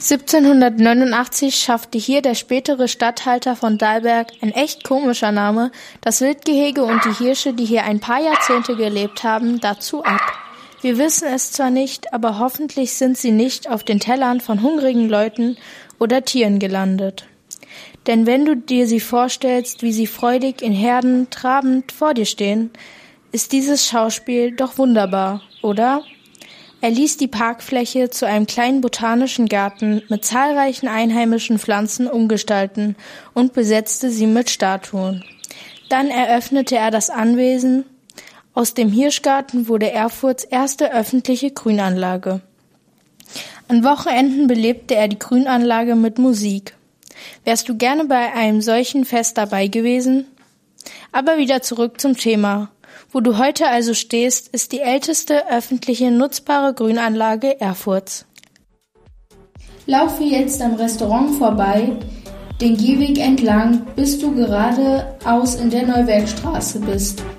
1789 schaffte hier der spätere Statthalter von Dalberg, ein echt komischer Name, das Wildgehege und die Hirsche, die hier ein paar Jahrzehnte gelebt haben, dazu ab. Wir wissen es zwar nicht, aber hoffentlich sind sie nicht auf den Tellern von hungrigen Leuten oder Tieren gelandet. Denn wenn du dir sie vorstellst, wie sie freudig in Herden trabend vor dir stehen, ist dieses Schauspiel doch wunderbar, oder? Er ließ die Parkfläche zu einem kleinen botanischen Garten mit zahlreichen einheimischen Pflanzen umgestalten und besetzte sie mit Statuen. Dann eröffnete er das Anwesen. Aus dem Hirschgarten wurde Erfurts erste öffentliche Grünanlage. An Wochenenden belebte er die Grünanlage mit Musik. Wärst du gerne bei einem solchen Fest dabei gewesen? Aber wieder zurück zum Thema. Wo du heute also stehst, ist die älteste öffentliche nutzbare Grünanlage Erfurts. Laufe jetzt am Restaurant vorbei, den Gehweg entlang, bis du geradeaus in der Neuwerkstraße bist.